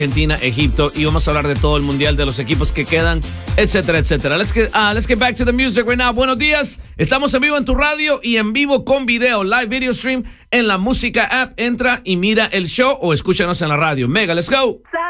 Argentina, Egipto, y vamos a hablar de todo el mundial, de los equipos que quedan, etcétera, etcétera. Let's get back to the music right now. Buenos días, estamos en vivo en tu radio y en vivo con video, live video stream en la música app. Entra y mira el show o escúchanos en la radio. Mega, let's go.